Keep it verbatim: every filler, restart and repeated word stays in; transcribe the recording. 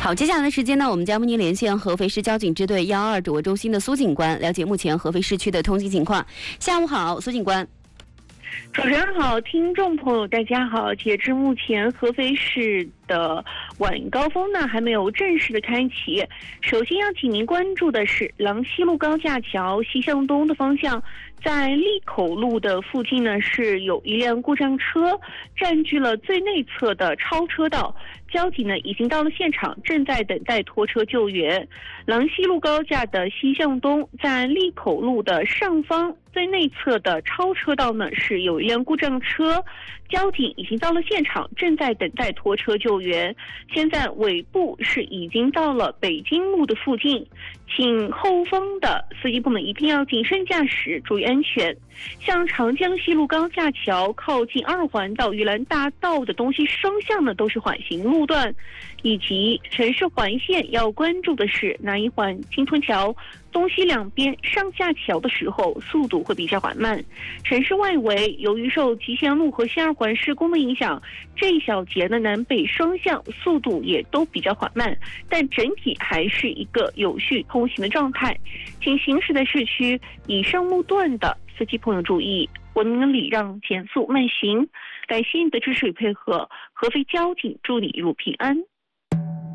好，接下来的时间呢，我们将为您连线合肥市交警支队幺二指挥中心的苏警官，了解目前合肥市区的通行情况。下午好，苏警官。 主持人好，听众朋友大家好。截至目前，合肥市的晚高峰呢还没有正式的开启。首先要请您关注的是郎西路高架桥西向东的方向，在利口路的附近呢是有一辆故障车占据了最内侧的超车道，交警呢已经到了现场，正在等待拖车救援。郎西路高架的西向东，在利口路的上方最内侧的超车道呢是有一辆故障车，交警已经到了现场，正在等待拖车救援。现在尾部是已经到了北京路的附近，请后方的司机朋友们一定要谨慎驾驶，注意安全。像长江西路高架桥靠近二环到玉兰大道的东西双向呢都是缓行路段，以及城市环线要关注的是南一环金屯桥东西两边上下桥的时候速度会比较缓慢。城市外围由于受吉祥路和西二环施工的影响，这一小节的南北双向速度也都比较缓慢，但整体还是一个有序通行的状态。请行驶在市区以上路段的司机朋友注意文明礼让，减速慢行。感谢你的支持与配合，合肥交警祝你一路平安。